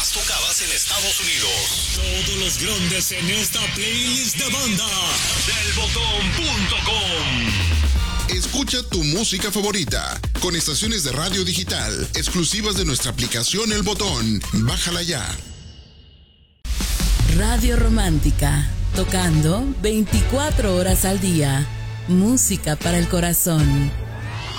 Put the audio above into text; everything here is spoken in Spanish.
más tocadas en Estados Unidos. Todos los grandes en esta playlist de banda. Delbotón.com. Escucha tu música favorita con estaciones de radio digital exclusivas de nuestra aplicación El Botón. Bájala ya. Radio Romántica, tocando 24 horas al día. Música para el corazón.